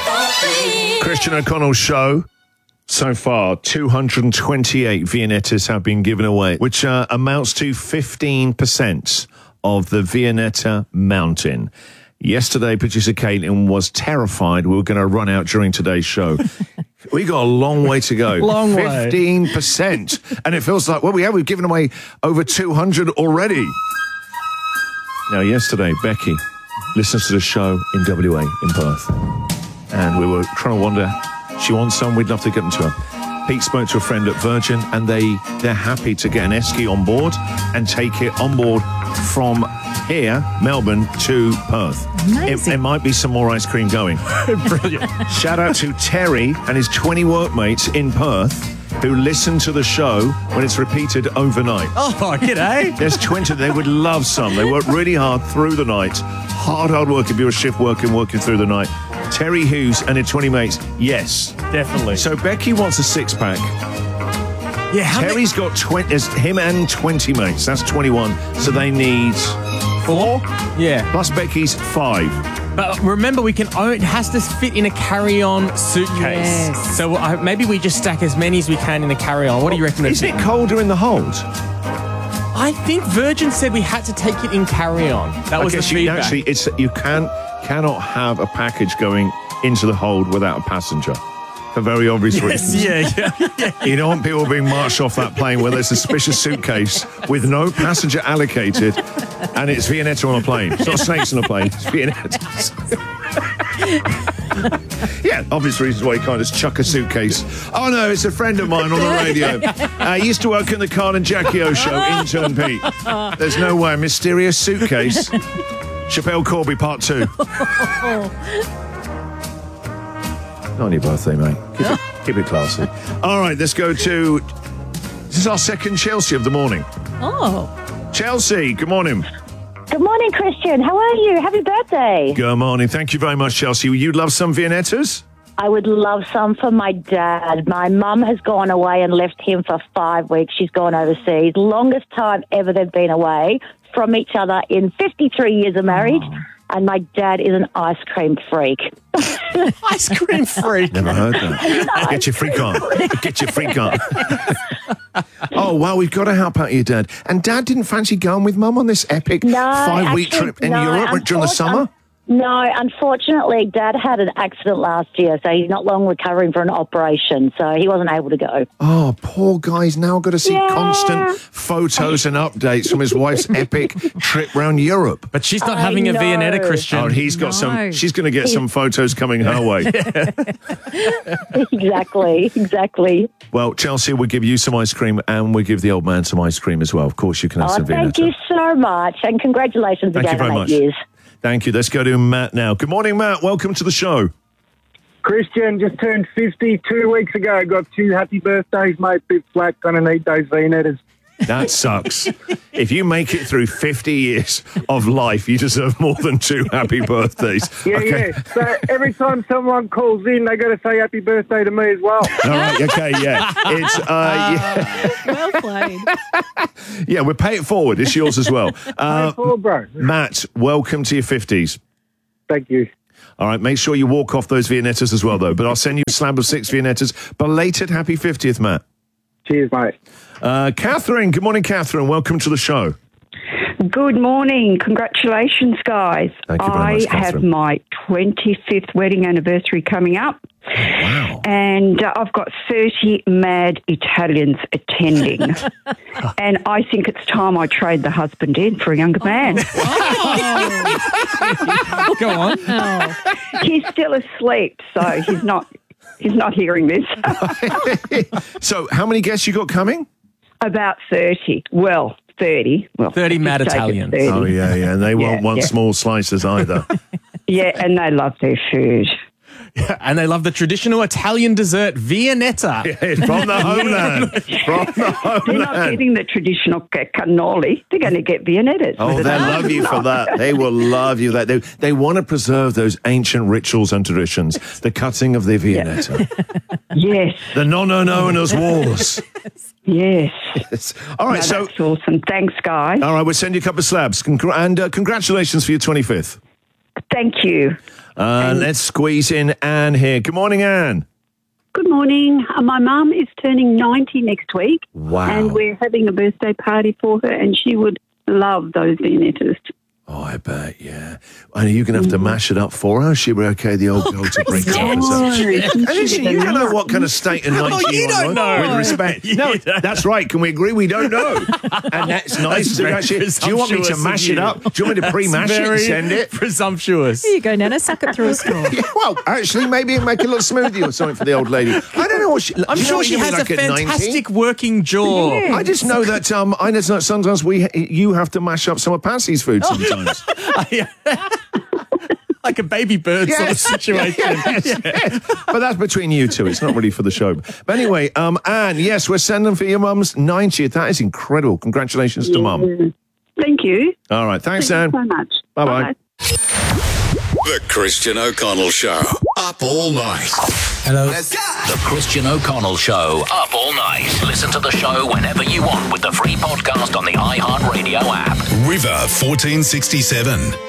Christian O'Connell's show. So far, 228 Viennettas have been given away, which amounts to 15% of the Viennetta Mountain. Yesterday, producer Caitlin was terrified we were going to run out during today's show. We got a long way to go. Long way. 15%. And it feels like, well, we've given away over 200 already. Now, yesterday, Becky listens to the show in WA, in Perth. And we were trying to wonder, she wants some, we'd love to get them to her. Pete spoke to a friend at Virgin, and they're happy to get an esky on board and take it on board from here, Melbourne, to Perth. Amazing. It might be some more ice cream going. Brilliant. Shout out to Terry and his 20 workmates in Perth who listen to the show when it's repeated overnight. Oh, g'day. There's 20. They would love some. They work really hard through the night. Hard work if you're a shift working through the night. Terry Hughes and his 20 mates, yes. Definitely. So Becky wants a six-pack. Yeah, Terry's got 20, it's him and 20 mates. That's 21. So they need 4? Yeah. Plus Becky's 5. But remember, it has to fit in a carry-on suitcase. Yes. So maybe we just stack as many as we can in a carry-on. What do you reckon? Is it colder in the hold? I think Virgin said we had to take it in carry-on. That was the feedback. You cannot have a package going into the hold without a passenger. For very obvious reasons. Yeah. You don't want people being marched off that plane with a suspicious suitcase with no passenger allocated, and it's Viennetta on a plane. It's not snakes on a plane, it's Viennettas. Yeah, obvious reasons why you can't just chuck a suitcase. Oh no, it's a friend of mine on the radio. He used to work in the Carl and Jackie O show, intern Pete. There's no way, mysterious suitcase. Chappelle Corby Part 2. Not on your birthday, mate. Keep it classy. All right, let's go to... This is our second Chelsea of the morning. Oh. Chelsea, good morning. Good morning, Christian. How are you? Happy birthday. Good morning. Thank you very much, Chelsea. You'd love some Viennettas? I would love some for my dad. My mum has gone away and left him for 5 weeks. She's gone overseas. Longest time ever they've been away from each other in 53 years of marriage. Oh. And my dad is an ice cream freak. Ice cream freak? Never heard that. Get your freak on. Get your freak on. Oh, well, we've got to help out your dad. And Dad didn't fancy going with Mum on this epic 5-week trip in Europe during the summer? No, unfortunately, Dad had an accident last year, so he's not long recovering from an operation, so he wasn't able to go. Oh, poor guy's now got to see constant photos and updates from his wife's epic trip round Europe. But she's not having a Viennetta, Christian. Oh, he's got some. She's going to get some photos coming her way. Exactly. Well, Chelsea, we'll give you some ice cream and we'll give the old man some ice cream as well. Of course, you can have some Viennetta. Thank you so much, and congratulations again on 8 years. Thank you. Let's go to Matt now. Good morning, Matt. Welcome to the show. Christian, just turned 50 2 weeks ago. Got 2 happy birthdays, mate. Bit flat. Gonna need those Viennettas. That sucks. If you make it through 50 years of life, you deserve more than 2 happy birthdays. Yeah. So every time someone calls in, they got to say happy birthday to me as well. All right, okay, yeah. It's, Well played. Yeah, we'll pay it forward. It's yours as well. Pay it forward, bro. Matt, welcome to your 50s. Thank you. All right, make sure you walk off those Viennettas as well, though. But I'll send you a slab of 6 Viennettas. Belated happy 50th, Matt. Cheers, mate. Catherine, good morning, Catherine. Welcome to the show. Good morning. Congratulations, guys. Thank you very much, I have my 25th wedding anniversary coming up. Wow. And I've got 30 mad Italians attending. And I think it's time I trade the husband in for a younger man. Go on. Oh. He's still asleep, so he's not hearing this. So how many guests you got coming? About 30. Well, 30. Well, 30 mad just take it Italians. 30. Oh, yeah. And they won't want small slices either. Yeah, and they love their food. And they love the traditional Italian dessert, Viennetta. From the homeland. They're not getting the traditional cannoli. They're going to get Viennettas. Oh, they'll love you for that. They will love you. They want to preserve those ancient rituals and traditions. The cutting of the Viennetta. Yes. The no-no-no-nos wars. Yes. All right, so... That's awesome. Thanks, guys. All right, we'll send you a couple of slabs. And congratulations for your 25th. Thank you. Let's squeeze in Anne here. Good morning, Anne. Good morning. My mum is turning 90 next week. Wow. And we're having a birthday party for her, and she would love those Viennettas. Oh, I bet, yeah. And are you going to have to mash it up for her? She be okay, the old girl, to bring it up? You don't know what kind of state of 90 you don't know. With respect. No, that's right. Can we agree we don't know? And that's nice. To actually, do you want me to mash it up? Do you want me to pre-mash it and send it? Presumptuous. Here you go, Nana. Suck it through a straw. Yeah, well, actually, maybe make a little smoothie or something for the old lady. I don't know what she... I'm sure she has a fantastic working jaw. Yeah. I just know that I know that sometimes you have to mash up some of Patsy's food sometimes. Like a baby bird sort of situation. Yes. But that's between you two. It's not really for the show. But anyway, Anne, yes, we're sending for your mum's 90th. That is incredible. Congratulations to mum. Thank you. All right. Thanks, Anne. Thank you so much. Bye-bye. The Christian O'Connell Show. Up all night. Hello. Let's go. The Christian O'Connell Show. Up all night. Listen to the show whenever you want with the free podcast on the iHeartRadio app. River 1467.